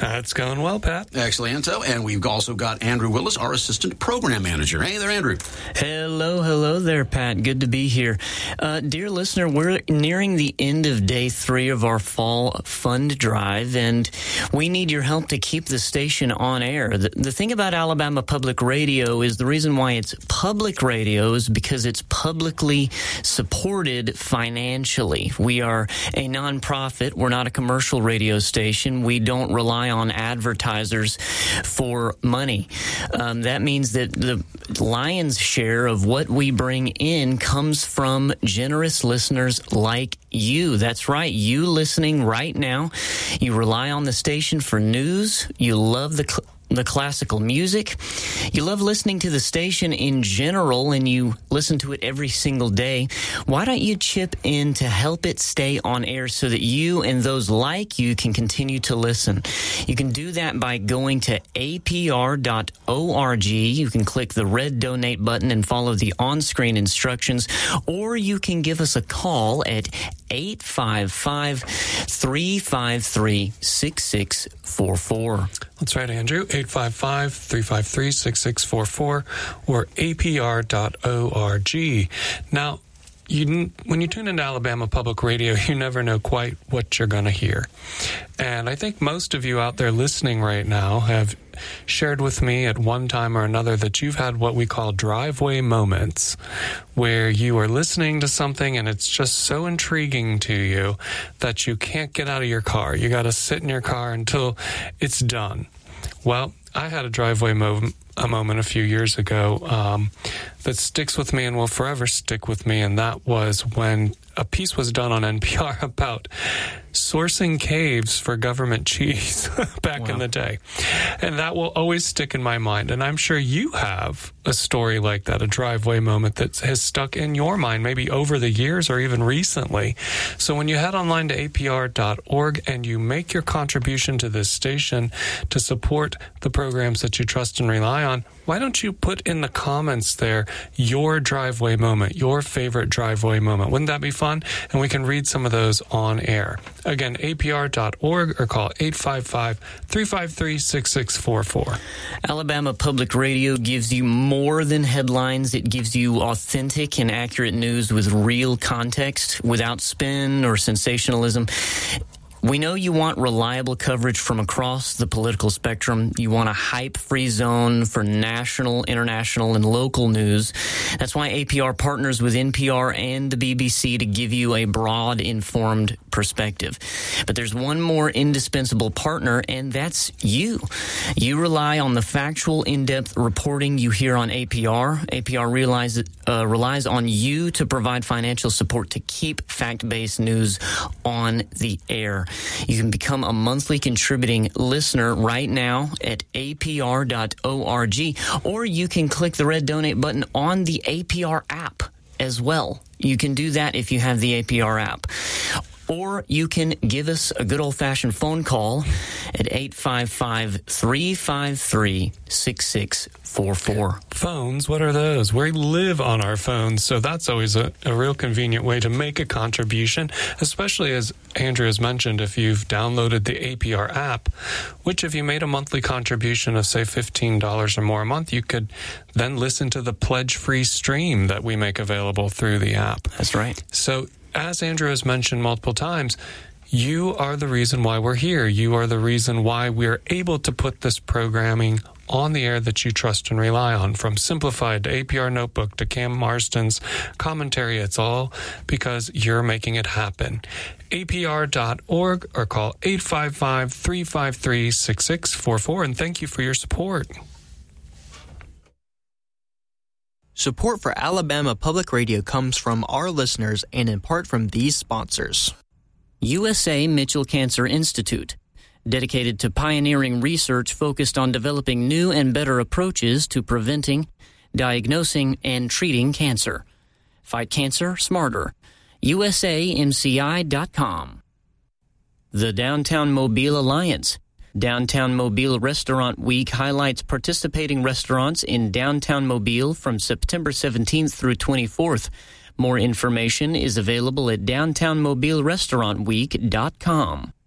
That's going well, Pat. Excellent. And we've also got Andrew Willis, our Assistant Program Manager. Hey there, Andrew. Hello there, Pat. Good to be here. Dear listener, we're nearing the end of day 3 of our fall fund drive, and we need your help to keep the station on air. The thing about Alabama Public Radio is the reason why it's public radio is because it's publicly supported financially. We are a nonprofit. We're not a commercial radio station. We don't rely on advertisers for money. That means that the lion's share of what we bring in comes from generous listeners like you. That's right. You listening right now. You rely on the station for news. You love the classical music. You love listening to the station in general, and you listen to it every single day. Why don't you chip in to help it stay on air so that you and those like you can continue to listen? You can do that by going to apr.org. You can click the red donate button and follow the on-screen instructions, or you can give us a call at 855-353-6644. That's right, Andrew. 855-353-6644 or apr.org. Now, when you tune into Alabama Public Radio, you never know quite what you're going to hear. And I think most of you out there listening right now have shared with me at one time or another that you've had what we call driveway moments, where you are listening to something and it's just so intriguing to you that you can't get out of your car. You got to sit in your car until it's done. Well, I had a driveway moment a few years ago that sticks with me and will forever stick with me, and that was when a piece was done on NPR about sourcing caves for government cheese back in the day. And that will always stick in my mind. And I'm sure you have a story like that, a driveway moment that has stuck in your mind, maybe over the years or even recently. So when you head online to apr.org and you make your contribution to this station to support the programs that you trust and rely on, why don't you put in the comments there your driveway moment, your favorite driveway moment? Wouldn't that be fun? And we can read some of those on air. Again, apr.org or call 855-353-6644. Alabama Public Radio gives you more than headlines. It gives you authentic and accurate news with real context, without spin or sensationalism. We know you want reliable coverage from across the political spectrum. You want a hype-free zone for national, international, and local news. That's why APR partners with NPR and the BBC to give you a broad, informed perspective. But there's one more indispensable partner, and that's you. You rely on the factual, in-depth reporting you hear on APR. APR relies on you to provide financial support to keep fact-based news on the air. You can become a monthly contributing listener right now at apr.org, or you can click the red donate button on the APR app as well. You can do that if you have the APR app. Or you can give us a good old-fashioned phone call at 855-353-6644. Phones, what are those? We live on our phones, so that's always a real convenient way to make a contribution, especially as Andrew has mentioned, if you've downloaded the APR app, which if you made a monthly contribution of, say, $15 or more a month, you could then listen to the pledge-free stream that we make available through the app. That's right. So, as Andrew has mentioned multiple times, you are the reason why we're here. You are the reason why we're able to put this programming on the air that you trust and rely on. From Simplified to APR Notebook to Cam Marston's commentary, it's all because you're making it happen. APR.org or call 855-353-6644, and thank you for your support. Support for Alabama Public Radio comes from our listeners and in part from these sponsors. USA Mitchell Cancer Institute, dedicated to pioneering research focused on developing new and better approaches to preventing, diagnosing, and treating cancer. Fight cancer smarter. USAMCI.com. The Downtown Mobile Alliance. Downtown Mobile Restaurant Week highlights participating restaurants in downtown Mobile from September 17th through 24th. More information is available at downtownmobilerestaurantweek.com.